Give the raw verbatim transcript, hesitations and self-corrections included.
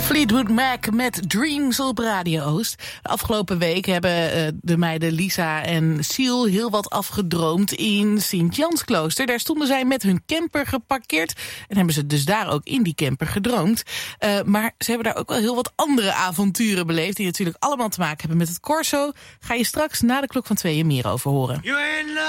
Fleetwood Mac met Dreams op Radio Oost. De afgelopen week hebben uh, de meiden Lisa en Siel heel wat afgedroomd in Sint-Jansklooster. Daar stonden zij met hun camper geparkeerd en hebben ze dus daar ook in die camper gedroomd. Uh, maar ze hebben daar ook wel heel wat andere avonturen beleefd die natuurlijk allemaal te maken hebben met het Corso. Ga je straks na de klok van tweeën meer over horen.